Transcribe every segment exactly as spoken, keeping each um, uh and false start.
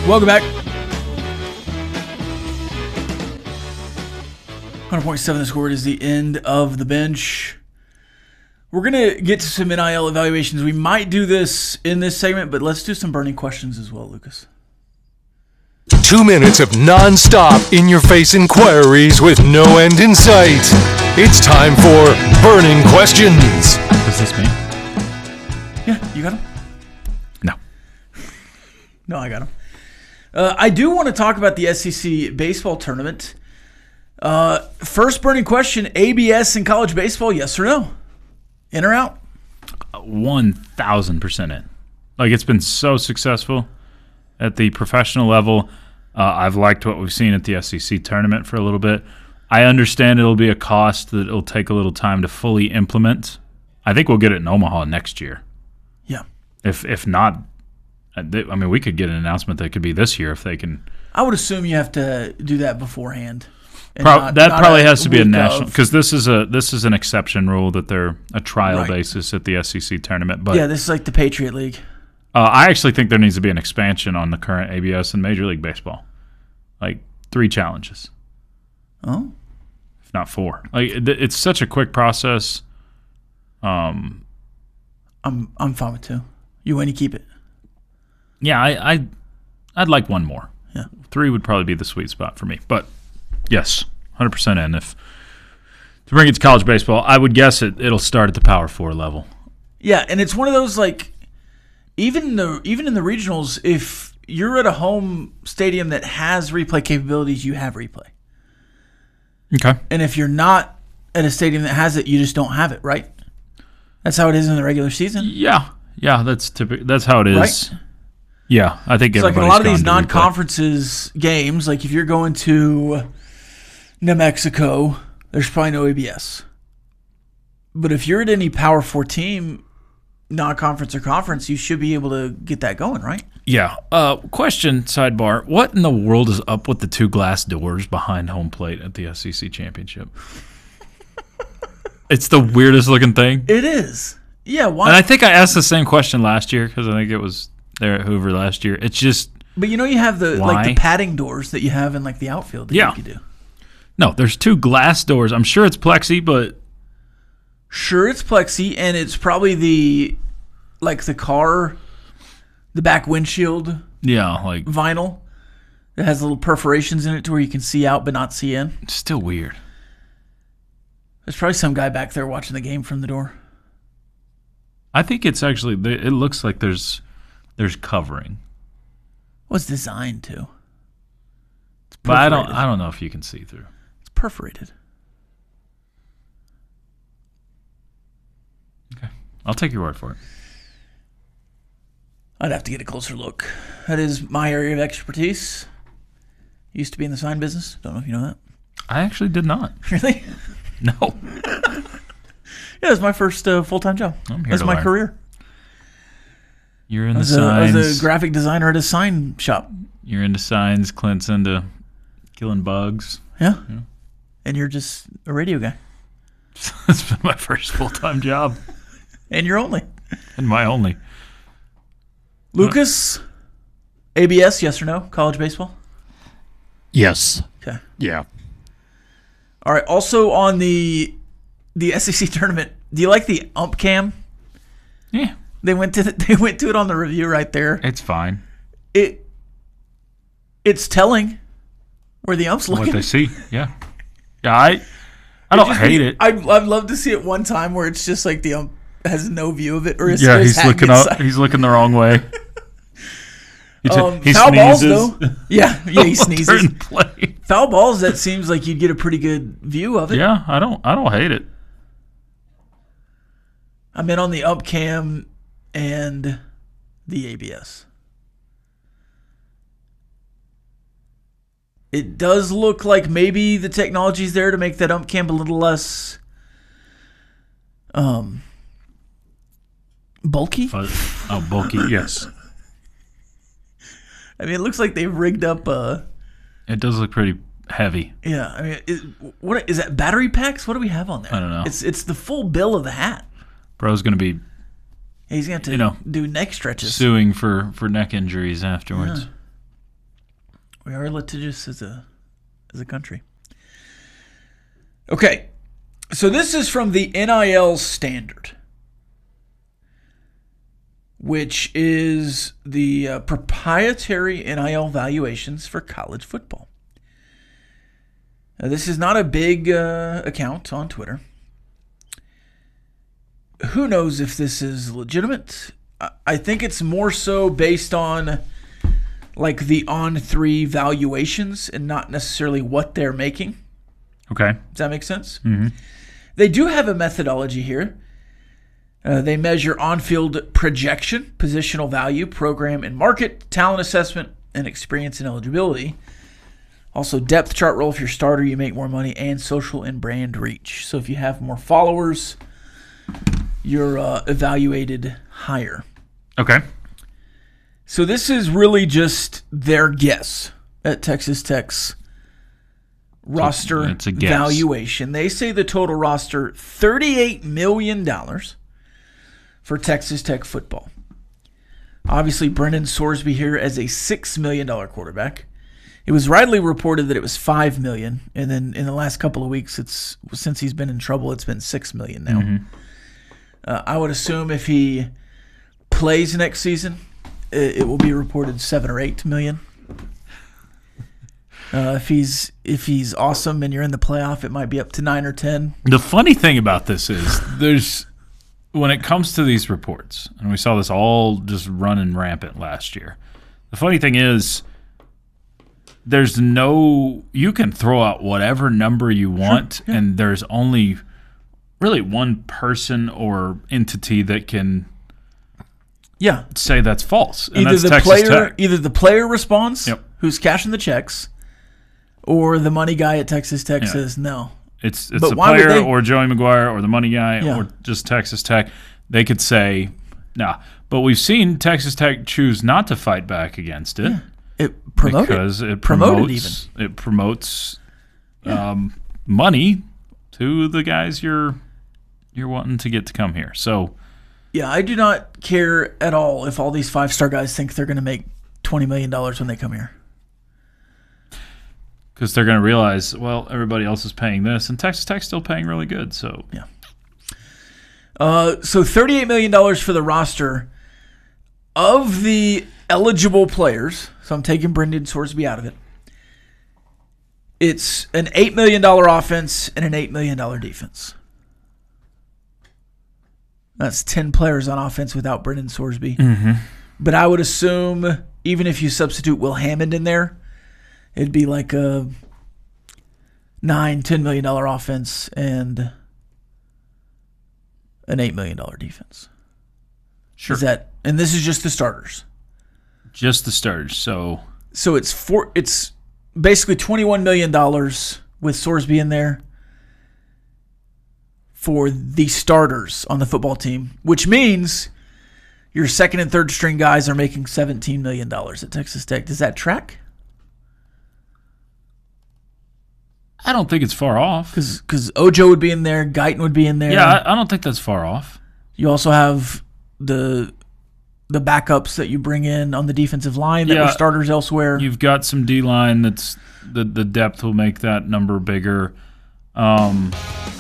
Welcome back. one hundred point seven The Score. It is the end of the bench. We're going to get to some N I L evaluations. We might do this in this segment, but let's do some burning questions as well, Lucas. Two minutes of non-stop in-your-face inquiries with no end in sight. It's time for Burning Questions. Does this mean? Yeah, you got them? No. No, I got them. Uh, I do want to talk about the S E C baseball tournament. Uh, first burning question, A B S in college baseball, yes or no? In or out? one thousand percent in. Like, it's been so successful at the professional level. Uh, I've liked what we've seen at the S E C tournament for a little bit. I understand it'll be a cost that it'll take a little time to fully implement. I think we'll get it in Omaha next year. Yeah. If if not, I mean, we could get an announcement that it could be this year if they can. I would assume you have to do that beforehand. Pro- not, that not probably a has to be a week national, of- because this is a this is an exception rule that they're a trial Right. basis at the S E C tournament. But yeah, this is like the Patriot League. uh, I actually think there needs to be an expansion on the current A B S and Major League Baseball, like three challenges, Oh, if not four. Like it, it's such a quick process. Um, I'm I'm fine with two. You win, you keep it. yeah, I, I I'd like one more. Yeah. Three would probably be the sweet spot for me. But yes, one hundred percent in. If to bring it to college baseball, I would guess it it'll start at the Power Four level. Yeah, and it's one of those like even the even in the regionals, if you're at a home stadium that has replay capabilities, you have replay. Okay. And if you're not at a stadium that has it, you just don't have it, right? That's how it is in the regular season. Yeah, yeah, that's typical. That's how it is. Right? Yeah, I think It's like in a everybody's lot of these gone to replay. non-conferences games, like if you're going to New Mexico, there's probably no A B S. But if you're at any Power Four team, non-conference or conference, you should be able to get that going, right? Yeah. Uh, question, sidebar. What in the world is up with the two glass doors behind home plate at the S E C championship? It's the weirdest looking thing. It is. Yeah, why? And I think I asked the same question last year because I think it was there at Hoover last year. It's just But you know you have the Why? like the padding doors that you have in like the outfield that Yeah. you could do. no. There's two glass doors. I'm sure it's plexi, but Sure, it's plexi, and it's probably the like the car, the back windshield yeah, like vinyl that has little perforations in it to where you can see out but not see in. it's still weird. There's probably some guy back there watching the game from the door. I think it's actually. It looks like there's there's covering, Well, it's designed to. It's but I don't. perforated. I don't know if you can see through. It's perforated. Okay, I'll take your word for it. I'd have to get a closer look. That is my area of expertise. Used to be in the sign business. Don't know if you know that. I actually did not. Really? No. Yeah, it was my first uh, full-time job. I'm here That's to my learn. career. You're in I the was, a, I signs. was a graphic designer at a sign shop. You're into signs. Clint's into killing bugs. Yeah. And you're just a radio guy. That's been my first full time job And you're only. and my only. Lucas, A B S, yes or no? College baseball? Yes. Okay. Yeah. All right. Also on the the S E C tournament, do you like the ump cam? Yeah, They went to the, they went to it on the review right there. it's fine. It it's telling where the ump's What looking. they see. Yeah. Yeah. I. I don't just hate be- it. I'd, I'd love to see it one time where it's just like the ump has no view of it, or his, Yeah, his he's hat looking gets up. side- He's looking the wrong way. He, t- Um, he foul balls, sneezes. though. Yeah, yeah, he sneezes. During play. Foul balls. That seems like you'd get a pretty good view of it. Yeah, I don't. I don't hate it. I'm in on the ump cam and the A B S. It does look like maybe the technology's there to make that ump cam a little less um bulky. Uh, oh, bulky. Yes, I mean, it looks like they've rigged up uh it does look pretty heavy. yeah, I mean, it, what is that, battery packs? What do we have on there? I don't know. It's it's the full bill of the hat. Bro's gonna be He's going to have to You know, do neck stretches. suing for, for neck injuries afterwards. We are litigious as a as a country. Okay, so this is from the N I L Standard, which is the uh, proprietary N I L valuations for college football. Now, this is not a big uh, account on Twitter. Who knows if this is legitimate? I think it's more so based on like the on three valuations and not necessarily what they're making. Okay. Does that make sense? Mm-hmm. They do have a methodology here. Uh, they measure on-field projection, positional value, program and market, talent assessment, and experience and eligibility. Also, depth chart role. If you're a starter, you make more money, and social and brand reach. So if you have more followers, you're uh, evaluated higher. Okay. So this is really just their guess at Texas Tech's roster it's a guess. valuation. They say the total roster, thirty-eight million dollars for Texas Tech football. Obviously, Brendan Sorsby here as a six million dollars quarterback. It was widely reported that it was five million dollars, and then in the last couple of weeks, it's since he's been in trouble, it's been six million dollars now. Mm-hmm. Uh, I would assume if he plays next season, it, it will be reported seven or eight million. Uh, if he's if he's awesome and you're in the playoff, it might be up to nine or ten. The funny thing about this is there's when it comes to these reports, and we saw this all just running rampant last year. The funny thing is there's no you can throw out whatever number you want, sure, yeah. and there's only really one person or entity that can yeah. say that's false. And either that's the Texas player Tech. either the player responds, yep. who's cashing the checks, or the money guy at Texas Tech yeah. says no. It's it's but the player they, or Joey McGuire or the money guy yeah. or just Texas Tech. They could say, nah. But we've seen Texas Tech choose not to fight back against it. Yeah. It promoted because it promoted promotes even. it promotes yeah. um, money to the guys you're you're wanting to get to come here. So yeah, I do not care at all if all these five star guys think they're going to make twenty million dollars when they come here. Because they're going to realize, well, everybody else is paying this, and Texas Tech's still paying really good. So yeah. Uh, so thirty-eight million dollars for the roster of the eligible players. So I'm taking Brendan Sorsby out of it. It's an eight million dollars offense and an eight million dollars defense. That's ten players on offense without Brendan Sorsby. Mm-hmm. But I would assume even if you substitute Will Hammond in there, it'd be like a nine, ten million dollars offense and an eight million dollars defense. Sure. Is that, and this is just the starters. Just the starters. So so it's four. It's basically twenty-one million dollars with Sorsby in there for the starters on the football team, which means your second and third string guys are making seventeen million dollars at Texas Tech. Does that track? I don't think it's far off. Because Ojo would be in there, Guyton would be in there. Yeah, I, I don't think that's far off. You also have the the backups that you bring in on the defensive line that yeah, were starters elsewhere. You've got some D-line that's the, the depth will make that number bigger. Um,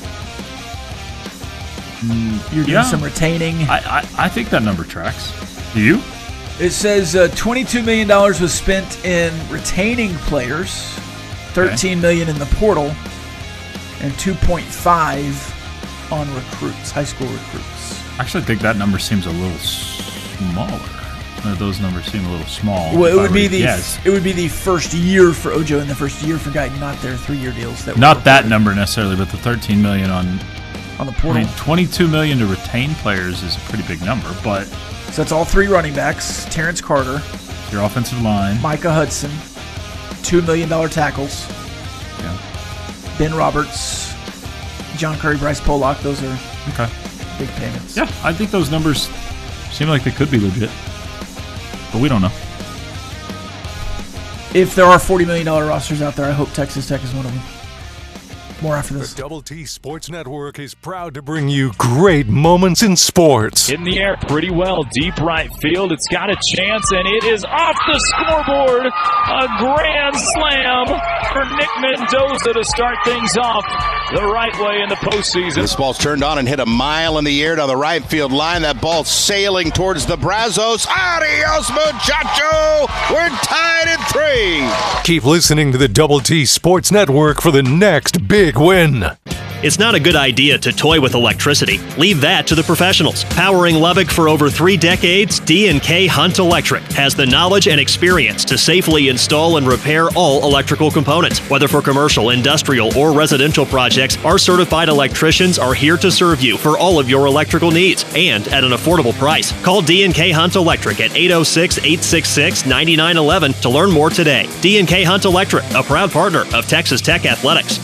You're doing yeah, some retaining. I, I, I think that number tracks. Do you? It says uh, twenty-two million dollars was spent in retaining players, thirteen million dollars in the portal, and two point five on recruits, high school recruits. I actually think that number seems a little smaller. Or those numbers seem a little small. Well, it would be the guess. it would be the first year for Ojo and the first year for Guyton, not their three-year deals. That not that number necessarily, but the thirteen million dollars on on the portal. I mean, twenty-two million dollars to retain players is a pretty big number, but so that's all three running backs: Terrence Carter, your offensive line, Micah Hudson, two million dollar tackles, yeah. Ben Roberts, John Curry, Bryce Pollock. Those are okay. big payments. Yeah, I think those numbers seem like they could be legit, but we don't know. If there are forty million dollars rosters out there, I hope Texas Tech is one of them. More after this. The Double T Sports Network is proud to bring you great moments in sports. In the air pretty well, deep right field. It's got a chance, and it is off the scoreboard. A grand slam for Nick Mendoza to start things off the right way in the postseason. This ball's turned on and hit a mile in the air down the right field line. That ball sailing towards the Brazos. Adios, muchacho! We're tied at three. Keep listening to the Double T Sports Network for the next big win. It's not a good idea to toy with electricity. Leave that to the professionals. Powering Lubbock for over three decades, D and K Hunt Electric has the knowledge and experience to safely install and repair all electrical components. Whether for commercial, industrial, or residential projects, our certified electricians are here to serve you for all of your electrical needs and at an affordable price. Call D and K Hunt Electric at eight oh six, eight six six, nine nine one one to learn more today. D and K Hunt Electric, a proud partner of Texas Tech Athletics.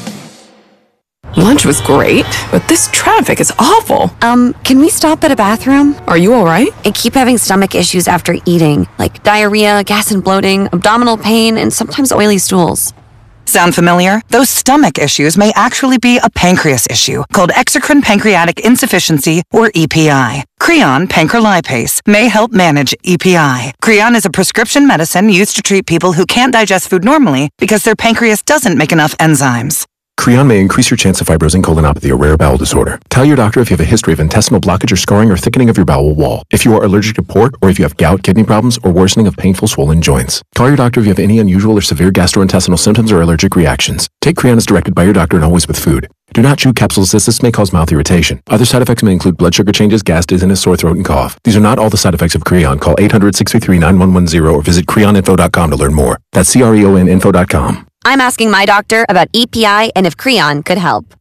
Lunch was great, but this traffic is awful. Um, can we stop at a bathroom? Are you all right? I keep having stomach issues after eating, like diarrhea, gas and bloating, abdominal pain, and sometimes oily stools. Sound familiar? Those stomach issues may actually be a pancreas issue called exocrine pancreatic insufficiency, or E P I. Creon pancrelipase may help manage E P I. Creon is a prescription medicine used to treat people who can't digest food normally because their pancreas doesn't make enough enzymes. Creon may increase your chance of fibrosing colonopathy, a rare bowel disorder. Tell your doctor if you have a history of intestinal blockage or scarring or thickening of your bowel wall, if you are allergic to pork, or if you have gout, kidney problems, or worsening of painful swollen joints. Call your doctor if you have any unusual or severe gastrointestinal symptoms or allergic reactions. Take Creon as directed by your doctor and always with food. Do not chew capsules as this may cause mouth irritation. Other side effects may include blood sugar changes, gas, dizziness, sore throat, and cough. These are not all the side effects of Creon. Call eight hundred, six three three, nine one one zero or visit creon info dot com to learn more. That's C R E O N info dot com. I'm asking my doctor about E P I and if Creon could help.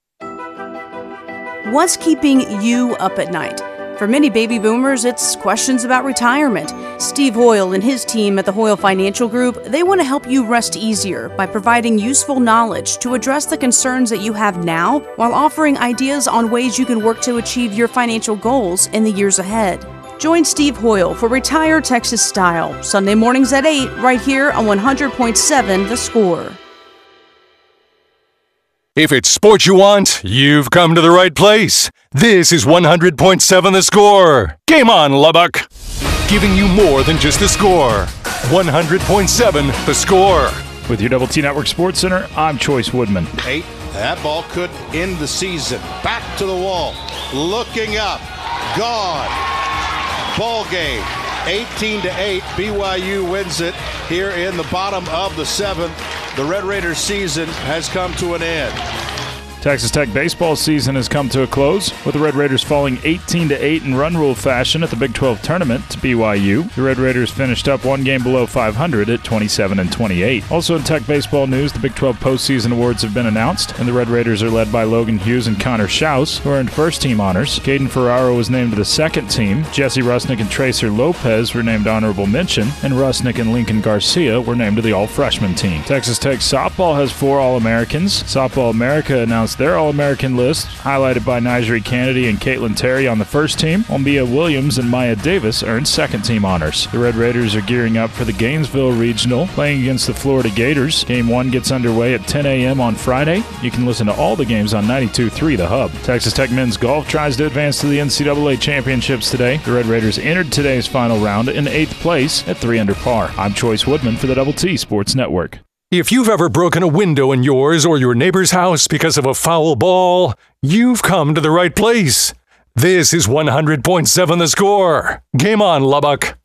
What's keeping you up at night? For many baby boomers, it's questions about retirement. Steve Hoyle and his team at the Hoyle Financial Group, they want to help you rest easier by providing useful knowledge to address the concerns that you have now while offering ideas on ways you can work to achieve your financial goals in the years ahead. Join Steve Hoyle for Retire Texas Style, Sunday mornings at eight, right here on one hundred point seven The Score. If it's sports you want, you've come to the right place. This is one hundred point seven The Score. Game on, Lubbock. Giving you more than just the score. one hundred point seven The Score. With your Double T Network Sports Center, I'm Choice Woodman. Eight. That ball could end the season. Back to the wall. Looking up. Gone. Ball game. eighteen to eight. B Y U wins it here in the bottom of the seventh. The Red Raiders season has come to an end. Texas Tech baseball season has come to a close, with the Red Raiders falling eighteen to eight in run rule fashion at the Big twelve tournament to B Y U. The Red Raiders finished up one game below five hundred at twenty-seven and twenty-eight. Also in Tech baseball news, the Big twelve postseason awards have been announced, and the Red Raiders are led by Logan Hughes and Connor Schaus, who earned first-team honors. Caden Ferraro was named to the second team. Jesse Rusnick and Tracer Lopez were named honorable mention, and Rusnick and Lincoln Garcia were named to the all-freshman team. Texas Tech softball has four All-Americans. Softball America announced their All-American list, highlighted by Nigeri Kennedy and Caitlin Terry on the first team, while Mia Williams and Maya Davis earned second-team honors. The Red Raiders are gearing up for the Gainesville Regional, playing against the Florida Gators. Game one gets underway at ten a.m. on Friday. You can listen to all the games on ninety-two point three The Hub. Texas Tech men's golf tries to advance to the N C double A championships today. The Red Raiders entered today's final round in eighth place at three under par. I'm Choice Woodman for the Double T Sports Network. If you've ever broken a window in yours or your neighbor's house because of a foul ball, you've come to the right place. This is one hundred point seven The Score. Game on, Lubbock.